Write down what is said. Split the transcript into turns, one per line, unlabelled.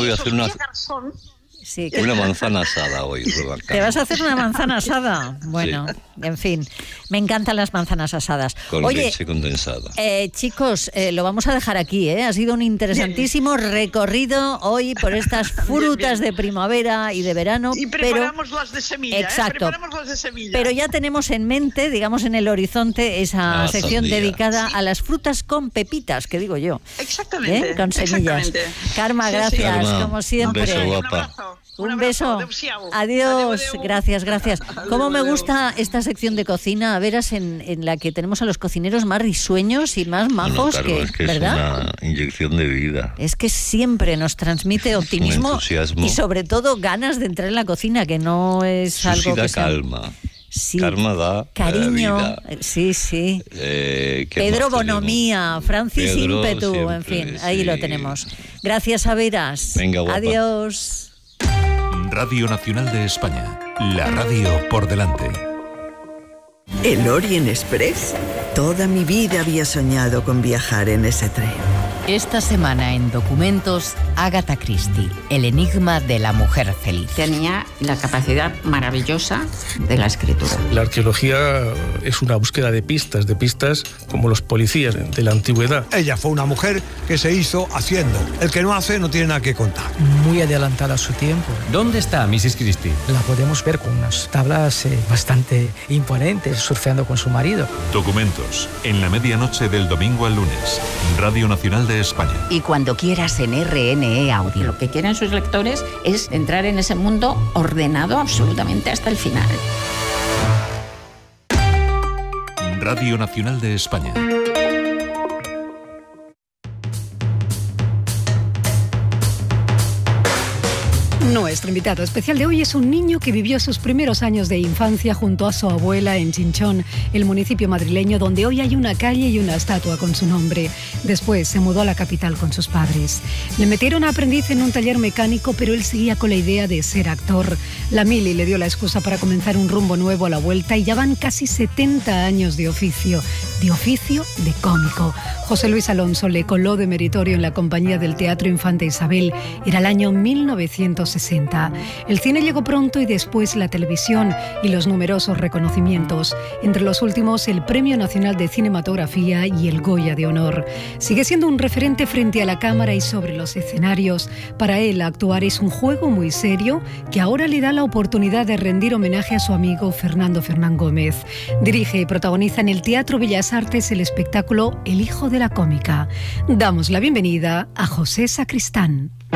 voy a hacer una manzana asada hoy, Roberta.
¿Te vas a hacer una manzana asada? Bueno, sí. En fin, me encantan las manzanas asadas.
Con leche condensada.
Chicos, lo vamos a dejar aquí, ¿eh? Ha sido un interesantísimo recorrido hoy por estas frutas de primavera y de verano.
Y preparamos las de semilla.
Exacto.
Preparamos las de semilla.
Pero ya tenemos en mente, digamos en el horizonte, esa sección dedicada a las frutas con pepitas, que digo yo.
Exactamente.
Con semillas. Karma, gracias,
Karma,
como siempre.
Un beso, guapa.
Un beso. Adiós. Gracias. ¿Cómo me gusta esta sección de cocina? A veras, en la que tenemos a los cocineros más risueños y más majos,
es que
¿verdad?
Es una inyección de vida.
Es que siempre nos transmite optimismo y sobre todo ganas de entrar en la cocina, que no es
Susi
algo que
da
sea...
calma.
Sí.
Karma da
cariño,
vida.
Sí.
Pedro
Bonomía, Francis
Pedro,
Ímpetu,
siempre,
en fin, ahí
sí.
lo tenemos. Gracias, Averas.
Venga, guapa.
Adiós.
Radio Nacional de España, la radio por delante.
¿El Orient Express? Toda mi vida había soñado con viajar en ese tren.
Esta semana en Documentos, Agatha Christie, el enigma de la mujer feliz.
Tenía la capacidad maravillosa de la escritura.
La arqueología es una búsqueda de pistas como los policías de la antigüedad.
Ella fue una mujer que se hizo haciendo. El que no hace no tiene nada que contar.
Muy adelantada a su tiempo.
¿Dónde está Mrs. Christie?
La podemos ver con unas tablas bastante imponentes, surfeando con su marido.
Documentos, en la medianoche del domingo al lunes. Radio Nacional de España.
Y cuando quieras en RNE Audio.
Lo que quieren sus lectores es entrar en ese mundo ordenado absolutamente hasta el final.
Radio Nacional de España.
Nuestro invitado especial de hoy es un niño que vivió sus primeros años de infancia junto a su abuela en Chinchón, el municipio madrileño donde hoy hay una calle y una estatua con su nombre. Después se mudó a la capital con sus padres. Le metieron a aprendiz en un taller mecánico, pero él seguía con la idea de ser actor. La mili le dio la excusa para comenzar un rumbo nuevo a la vuelta y ya van casi 70 años de oficio de cómico. José Luis Alonso le coló de meritorio en la compañía del Teatro Infanta Isabel. Era el año 1960. El cine llegó pronto y después la televisión y los numerosos reconocimientos. Entre los últimos, el Premio Nacional de Cinematografía y el Goya de Honor. Sigue siendo un referente frente a la cámara y sobre los escenarios. Para él, actuar es un juego muy serio que ahora le da la oportunidad de rendir homenaje a su amigo Fernando Fernán Gómez. Dirige y protagoniza en el Teatro Bellas Artes el espectáculo El hijo de la cómica. Damos la bienvenida a José Sacristán.